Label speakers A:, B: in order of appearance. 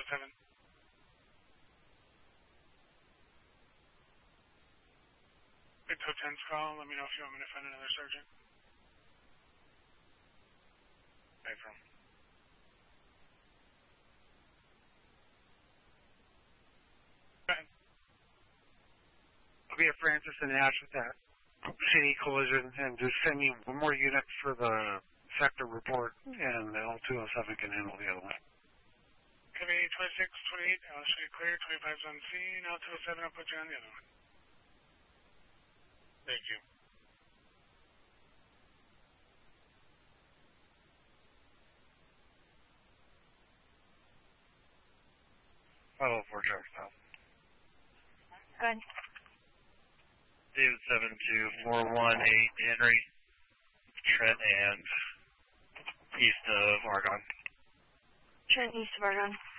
A: 207. It's 10's call. Let me know if you want me to find another sergeant. April. Go ahead.
B: I'll be at Francis and Ash with that city collision, and just send me one more unit for the sector report, and the L207 can handle the other one.
A: Could be 26, 28, I'll show you clear, 25's on scene, L207, I'll put you on the other one. Thank you.
B: Follow 4 traffic stop.
C: Good.
D: David 72418 Henry, Trent and east of Argonne.
C: Trent east of Argonne.